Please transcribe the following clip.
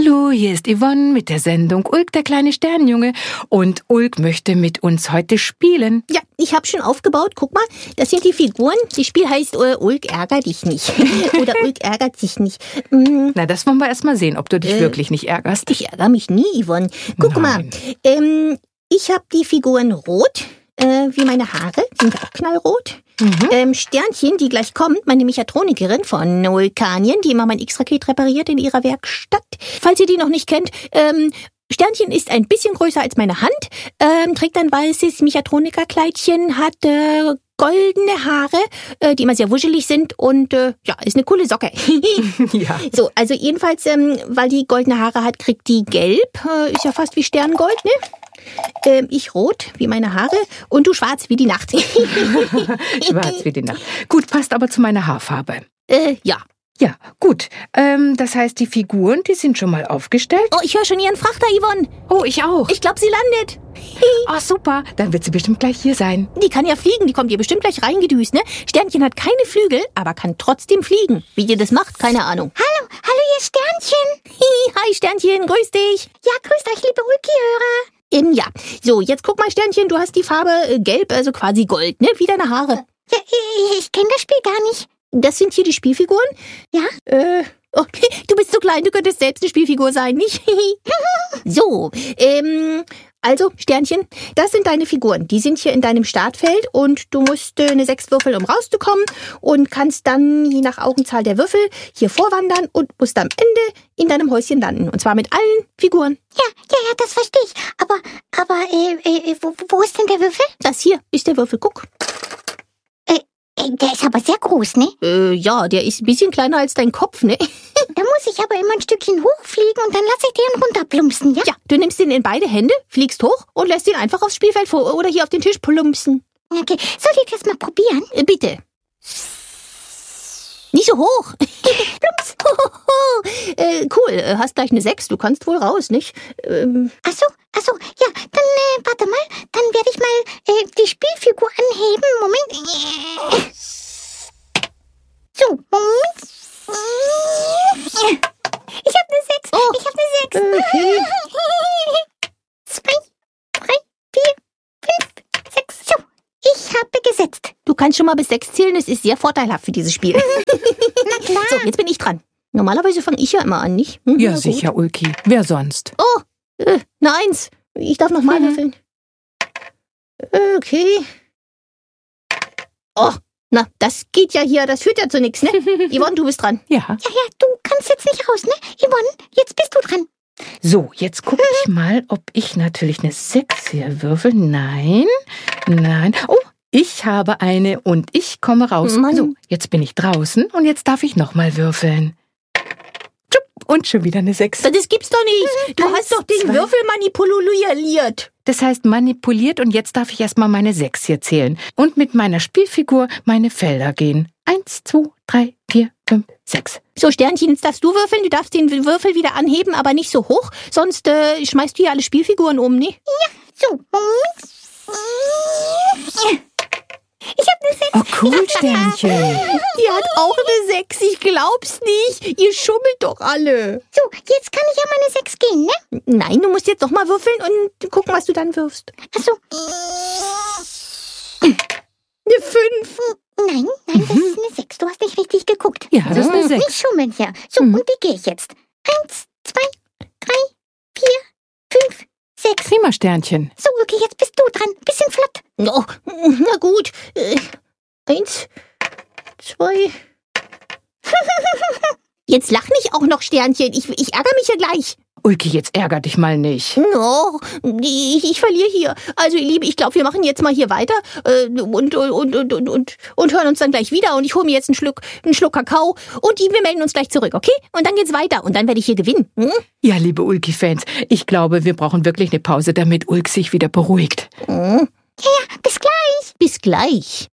Hallo, hier ist Yvonne mit der Sendung Ulk, der kleine Sternenjunge. Und Ulk möchte mit uns heute spielen. Ja, ich habe schon aufgebaut. Guck mal, das sind die Figuren. Das Spiel heißt Ulk, ärger dich nicht. Oder Ulk ärgert sich nicht. Na, das wollen wir erst mal sehen, ob du dich wirklich nicht ärgerst. Ich ärgere mich nie, Yvonne. Guck mal, ich habe die Figuren rot, wie meine Haare. Sind auch knallrot. Sternchen, die gleich kommt, meine Mechatronikerin von Vulkanien, die immer mein X-Raket repariert in ihrer Werkstatt. Falls ihr die noch nicht kennt, Sternchen ist ein bisschen größer als meine Hand, trägt ein weißes Mechatronikerkleidchen, hat goldene Haare, die immer sehr wuschelig sind und ist eine coole Socke. Ja. So, also jedenfalls, weil die goldene Haare hat, kriegt die gelb, ist ja fast wie Sterngold, ne? Ich rot, wie meine Haare, und du schwarz, wie die Nacht. Schwarz wie die Nacht. Gut, passt aber zu meiner Haarfarbe. Ja. Ja, gut. Das heißt, die Figuren, die sind schon mal aufgestellt. Oh, ich höre schon ihren Frachter, Yvonne. Oh, ich auch. Ich glaube, sie landet. Oh, super. Dann wird sie bestimmt gleich hier sein. Die kann ja fliegen, die kommt hier bestimmt gleich reingedüst, ne? Sternchen hat keine Flügel, aber kann trotzdem fliegen. Wie die das macht, keine Ahnung. Hallo, ihr Sternchen. Hi, Sternchen, grüß dich. Ja, grüßt euch, liebe Ulki-Hörer. Ja, so, jetzt guck mal, Sternchen, du hast die Farbe gelb, also quasi Gold, ne? Wie deine Haare. Ja, ich kenne das Spiel gar nicht. Das sind hier die Spielfiguren? Ja. Okay, du bist so klein, du könntest selbst eine Spielfigur sein, nicht? So, also, Sternchen, das sind deine Figuren. Die sind hier in deinem Startfeld und du musst eine 6 würfeln, um rauszukommen und kannst dann, je nach Augenzahl der Würfel, hier vorwandern und musst am Ende in deinem Häuschen landen. Und zwar mit allen Figuren. Ja, das verstehe ich. Aber, wo ist denn der Würfel? Das hier ist der Würfel, guck. Der ist aber sehr groß, ne? Ja, der ist ein bisschen kleiner als dein Kopf, ne? Da muss ich aber immer ein Stückchen hochfliegen und dann lasse ich den runterplumpsen, ja? Ja, du nimmst ihn in beide Hände, fliegst hoch und lässt ihn einfach aufs Spielfeld vor oder hier auf den Tisch plumpsen. Okay, soll ich das mal probieren? Bitte. Nicht so hoch. Plumps. Cool, hast gleich eine 6, du kannst wohl raus, nicht? Ach so, ja, dann, warte mal, dann werde ich mal die Spielfigur anheben. Moment. So, Moment. Ich habe eine 6. Oh. Ich habe eine 6. Okay. 2, 3, 4, 5, 6. So, ich habe gesetzt. Du kannst schon mal bis 6 zählen, es ist sehr vorteilhaft für dieses Spiel. Na klar. So, jetzt bin ich dran. Normalerweise fange ich ja immer an, nicht? Ja, na sicher, gut. Ulki. Wer sonst? Oh, eine 1. Ich darf nochmal würfeln. Okay. Oh, na, das geht ja hier, das führt ja zu nichts, ne? Yvonne, du bist dran. Ja. Ja, du kannst jetzt nicht raus, ne? Yvonne, jetzt bist du dran. So, jetzt gucke ich mal, ob ich natürlich eine 6 hier würfel. Nein. Oh, ich habe eine und ich komme raus. Mann. So, jetzt bin ich draußen und jetzt darf ich nochmal würfeln. Tschupp, und schon wieder eine 6. Das gibt's doch nicht. Du hast doch den 2. Würfel manipuliert. Das heißt manipuliert und jetzt darf ich erstmal meine 6 hier zählen und mit meiner Spielfigur meine Felder gehen. 1, 2, 3, 4, 5, 6. So, Sternchen, jetzt darfst du würfeln. Du darfst den Würfel wieder anheben, aber nicht so hoch. Sonst schmeißt du ja alle Spielfiguren um, ne? So, Moment. Ich habe eine 6. Oh, cool, Sternchen. Die hat auch eine 6, ich glaub's nicht. Ihr schummelt doch alle. So, jetzt kann ich ja meine 6 gehen, ne? Nein, du musst jetzt noch mal würfeln und gucken, was du dann wirfst. Achso. Eine 5. Nein, das ist eine 6. Du hast nicht richtig geguckt. Ja, das ist eine 6. Nicht schummeln hier. So, und die gehe ich jetzt. 1, 2, 3, 4, 5, 6. Prima, Sternchen. So, okay, jetzt bist du dran. Bisschen flott. Oh, na gut. 1, 2. Jetzt lach nicht auch noch, Sternchen. Ich ärgere mich ja gleich. Ulki, jetzt ärger dich mal nicht. Oh, ich verliere hier. Also, ihr Liebe, ich glaube, wir machen jetzt mal hier weiter und hören uns dann gleich wieder. Und ich hole mir jetzt einen Schluck Kakao und wir melden uns gleich zurück, okay? Und dann geht's weiter und dann werde ich hier gewinnen. Hm? Ja, liebe Ulki-Fans, ich glaube, wir brauchen wirklich eine Pause, damit Ulk sich wieder beruhigt. Hm? Ja, bis gleich. Bis gleich.